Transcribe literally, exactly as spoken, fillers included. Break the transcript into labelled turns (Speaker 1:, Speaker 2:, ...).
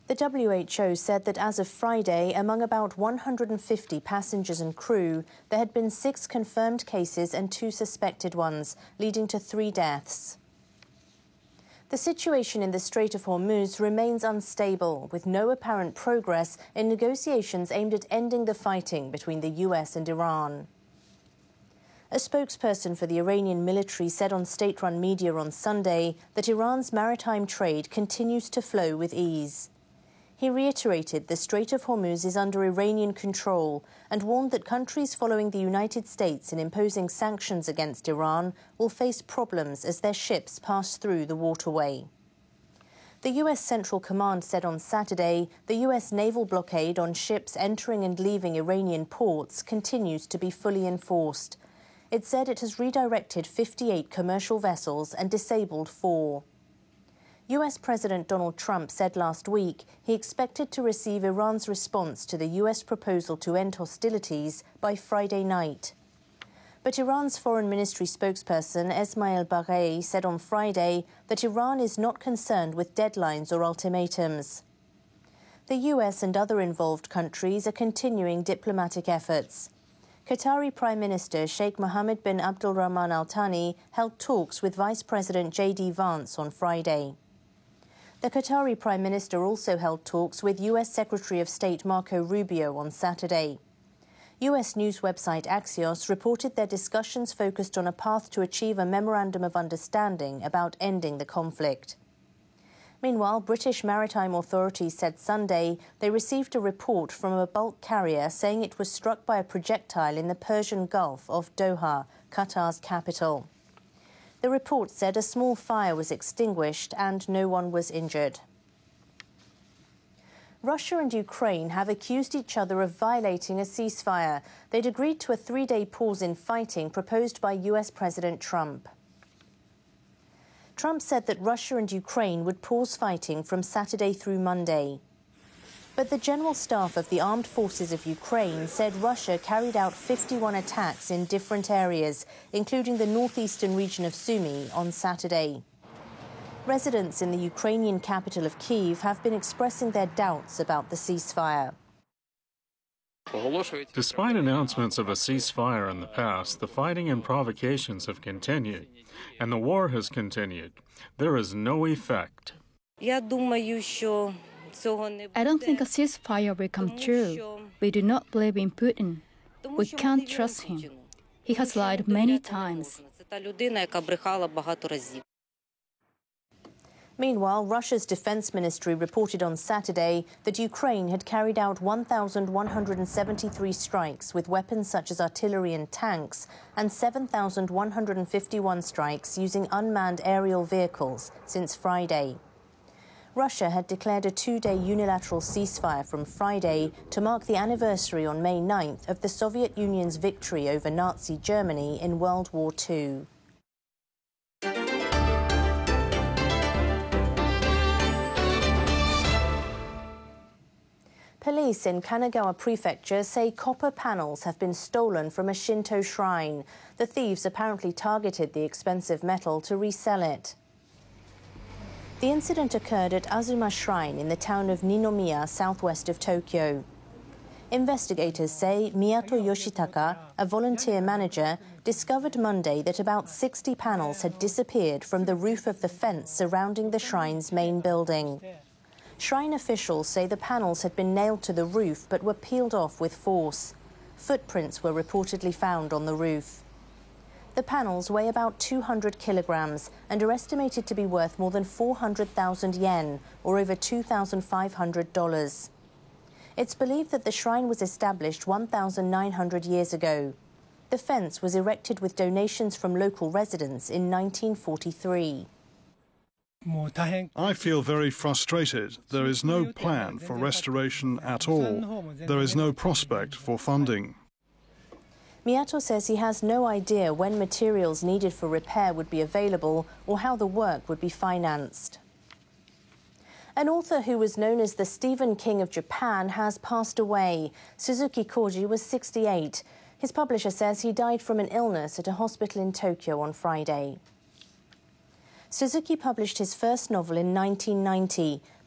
Speaker 1: The W H O said that as of Friday, among about one hundred fifty passengers and crew, there had been six confirmed cases and two suspected ones, leading to three deaths. The situation in the Strait of Hormuz remains unstable, with no apparent progress in negotiations aimed at ending the fighting between the U S and Iran. A spokesperson for the Iranian military said on state-run media on Sunday that Iran's maritime trade continues to flow with ease. He reiterated the Strait of Hormuz is under Iranian control and warned that countries following the United States in imposing sanctions against Iran will face problems as their ships pass through the waterway. The U S Central Command said on Saturday the U S naval blockade on ships entering and leaving Iranian ports continues to be fully enforced. It said it has redirected fifty-eight commercial vessels and disabled four. U S President Donald Trump said last week he expected to receive Iran's response to the U S proposal to end hostilities by Friday night. But Iran's Foreign Ministry spokesperson Esmail Baghei said on Friday that Iran is not concerned with deadlines or ultimatums. The U S and other involved countries are continuing diplomatic efforts. Qatari Prime Minister Sheikh Mohammed bin Abdulrahman Al Thani held talks with Vice President J D Vance on Friday. The Qatari Prime Minister also held talks with U S Secretary of State Marco Rubio on Saturday. U S news website Axios reported their discussions focused on a path to achieve a memorandum of understanding about ending the conflict. Meanwhile, British maritime authorities said Sunday they received a report from a bulk carrier saying it was struck by a projectile in the Persian Gulf of Doha, Qatar's capital. The report said a small fire was extinguished and no one was injured. Russia and Ukraine have accused each other of violating a ceasefire. They'd agreed to a three-day pause in fighting proposed by U S President Trump. Trump said that Russia and Ukraine would pause fighting from Saturday through Monday. But the General Staff of the Armed Forces of Ukraine said Russia carried out fifty-one attacks in different areas, including the northeastern region of Sumy, on Saturday. Residents in the Ukrainian capital of Kyiv have been expressing their doubts about the ceasefire.
Speaker 2: Despite announcements of a ceasefire in the past, the fighting and provocations have continued, and the war has continued. There is no effect.
Speaker 3: I don't think a ceasefire will come true. We do not believe in Putin. We can't trust him. He has lied many times.
Speaker 1: Meanwhile, Russia's defense ministry reported on Saturday that Ukraine had carried out one thousand one hundred seventy-three strikes with weapons such as artillery and tanks and seven thousand one hundred fifty-one strikes using unmanned aerial vehicles since Friday. Russia had declared a two-day unilateral ceasefire from Friday to mark the anniversary on May ninth of the Soviet Union's victory over Nazi Germany in World War Two. Police in Kanagawa Prefecture say copper panels have been stolen from a Shinto shrine. The thieves apparently targeted the expensive metal to resell it. The incident occurred at Azuma Shrine in the town of Ninomiya, southwest of Tokyo. Investigators say Miyato Yoshitaka, a volunteer manager, discovered Monday that about sixty panels had disappeared from the roof of the fence surrounding the shrine's main building. Shrine officials say the panels had been nailed to the roof but were peeled off with force. Footprints were reportedly found on the roof. The panels weigh about two hundred kilograms and are estimated to be worth more than four hundred thousand yen, or over two thousand five hundred dollars. It's believed that the shrine was established one thousand nine hundred years ago. The fence was erected with donations from local residents in nineteen forty-three.
Speaker 4: I feel very frustrated. There is no plan for restoration at all. There is no prospect for funding.
Speaker 1: Miyato says he has no idea when materials needed for repair would be available or how the work would be financed. An author who was known as the Stephen King of Japan has passed away. Suzuki Koji was sixty-eight. His publisher says he died from an illness at a hospital in Tokyo on Friday. Suzuki published his first novel in nineteen ninety,